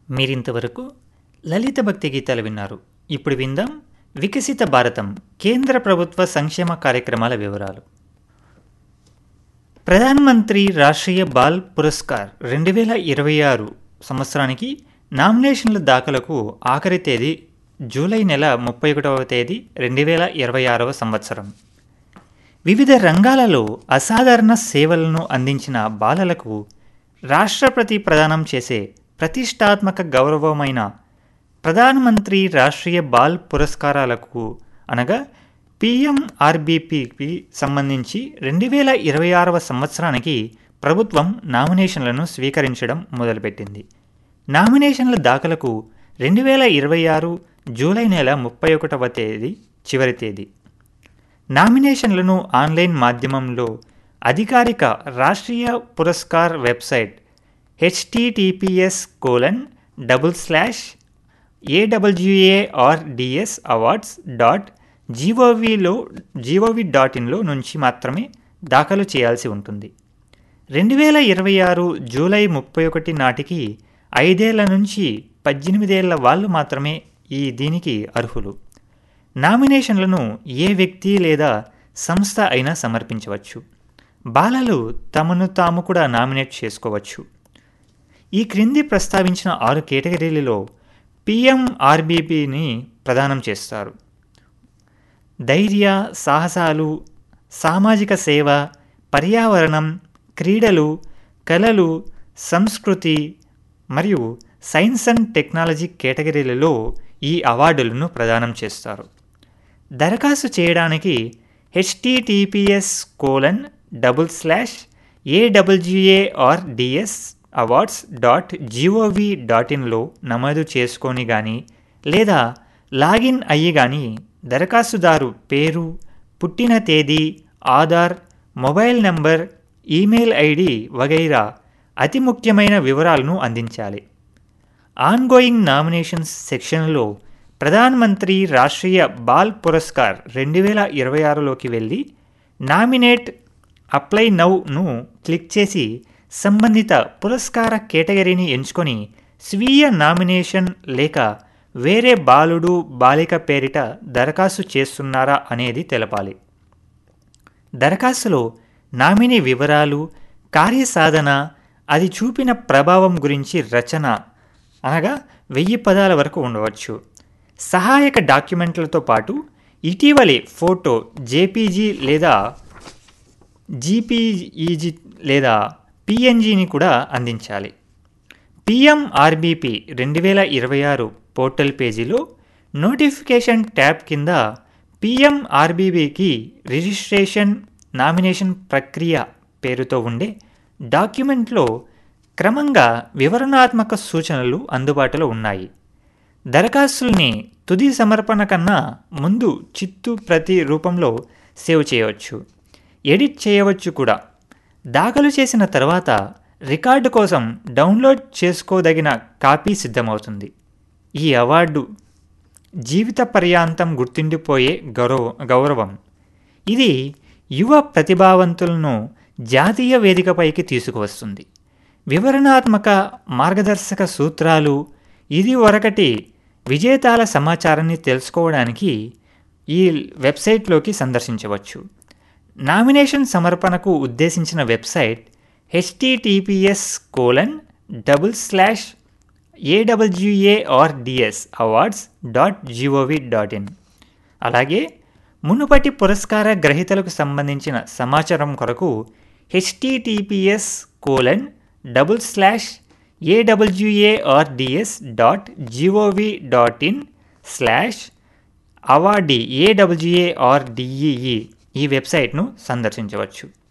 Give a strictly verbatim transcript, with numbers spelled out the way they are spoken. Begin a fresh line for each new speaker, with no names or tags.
మీరింతవరకు లలిత భక్తి గీతాలు విన్నారు. ఇప్పుడు విందాం వికసిత భారతం కేంద్ర ప్రభుత్వ సంక్షేమ కార్యక్రమాల వివరాలు. ప్రధానమంత్రి రాష్ట్రీయ బాల్ పురస్కార్ రెండు వేల ఇరవై ఆరు సంవత్సరానికి నామినేషన్ల దాఖలకు ఆఖరి తేదీ జూలై నెల ముప్పై ఒకటవ తేదీ రెండు వేల ఇరవై ఆరవ సంవత్సరం. వివిధ రంగాలలో అసాధారణ సేవలను అందించిన బాలలకు రాష్ట్రపతి ప్రదానం చేసే ప్రతిష్టాత్మక గౌరవమైన ప్రధానమంత్రి రాష్ట్రీయ బాల్ పురస్కారాలకు అనగా పిఎంఆర్బిపికి సంబంధించి రెండు వేల ఇరవై ఆరవ సంవత్సరానికి ప్రభుత్వం నామినేషన్లను స్వీకరించడం మొదలుపెట్టింది. నామినేషన్ల దాఖలకు రెండు వేల ఇరవై ఆరు జూలై నెల ముప్పై ఒకటవ తేదీ చివరి తేదీ. నామినేషన్లను ఆన్లైన్ మాధ్యమంలో అధికారిక రాష్ట్రీయ పురస్కార్ website HTTPS colon double slash AWARDS awards dot జీఓవిలో GOV dot ఇన్లో నుంచి మాత్రమే దాఖలు చేయాల్సి ఉంటుంది. రెండు వేల ఇరవై ఆరు జూలై ముప్పై ఒకటి నాటికి ఐదేళ్ల నుంచి పద్దెనిమిదేళ్ల వాళ్ళు మాత్రమే ఈ దీనికి అర్హులు. నామినేషన్లను ఏ వ్యక్తి లేదా సంస్థ అయినా సమర్పించవచ్చు. బాలలు తమను తాము కూడా నామినేట్ చేసుకోవచ్చు. ఈ క్రింది ప్రస్తావించిన ఆరు కేటగిరీలలో పిఎంఆర్బిపిని ప్రదానం చేస్తారు. ధైర్య, సాహసాలు, సామాజిక సేవ, పర్యావరణం, క్రీడలు, కళలు, సంస్కృతి మరియు సైన్స్ అండ్ టెక్నాలజీ కేటగిరీలలో ఈ అవార్డులను ప్రదానం చేస్తారు. దరఖాస్తు చేయడానికి HTTPS colon double slash AWARDS awards dot GOV dot ఇన్లో నమోదు చేసుకొని కానీ లేదా లాగిన్ అయ్యి కానీ దరఖాస్తుదారు పేరు, పుట్టిన తేదీ, Aadhaar, mobile number, email ID వగైరా అతి ముఖ్యమైన వివరాలను అందించాలి. ఆన్గోయింగ్ నామినేషన్స్ సెక్షన్లో ప్రధానమంత్రి రాష్ట్రీయ బాల్ పురస్కార్ రెండు వేల ఇరవై ఆరులోకి వెళ్ళి నామినేట్ అప్లై నౌను క్లిక్ చేసి సంబంధిత పురస్కార కేటగిరీని ఎంచుకొని స్వీయ నామినేషన్ లేక వేరే బాలుడు, బాలిక పేరిట దరఖాస్తు చేస్తున్నారా అనేది తెలపాలి. దరఖాస్తులో నామినీ వివరాలు, కార్యసాధన, అది చూపిన ప్రభావం గురించి రచన అనగా వెయ్యి పదాల వరకు ఉండవచ్చు. సహాయక డాక్యుమెంట్లతో పాటు ఇటీవలి ఫోటో జేపీజీ లేదా జీపీఈజీ లేదా పిఎన్జీని కూడా అందించాలి. పిఎంఆర్బిపి రెండు వేల ఇరవై ఆరు పోర్టల్ పేజీలో నోటిఫికేషన్ ట్యాబ్ కింద పిఎంఆర్బిబికి రిజిస్ట్రేషన్ నామినేషన్ ప్రక్రియ పేరుతో ఉండే డాక్యుమెంట్లో క్రమంగా వివరణాత్మక సూచనలు అందుబాటులో ఉన్నాయి. దరఖాస్తుల్ని తుది సమర్పణ కన్నా ముందు చిత్తు ప్రతి రూపంలో సేవ్ చేయవచ్చు, ఎడిట్ చేయవచ్చు కూడా. దాఖలు చేసిన తర్వాత రికార్డు కోసం డౌన్లోడ్ చేసుకోదగిన కాపీ సిద్ధమవుతుంది. ఈ అవార్డు జీవిత పర్యాంతం గుర్తుండిపోయే గౌరవ గౌరవం ఇది యువ ప్రతిభావంతులను జాతీయ వేదికపైకి తీసుకువస్తుంది. వివరణాత్మక మార్గదర్శక సూత్రాలు, ఇది వరకటి విజేతాల సమాచారాన్ని తెలుసుకోవడానికి ఈ వెబ్సైట్లోకి సందర్శించవచ్చు. నామినేషన్ సమర్పణకు ఉద్దేశించిన website HTTPS colon double slash AWARDS awards dot GOV dot in. అలాగే మునుపటి పురస్కార గ్రహీతలకు సంబంధించిన సమాచారం కొరకు HTTPS colon double slash AWARDS dot GOV dot in slash awardee ఏడబ్ల్యూఏఆర్డిఈఈ ఈ వెబ్సైట్ను సందర్శించవచ్చు.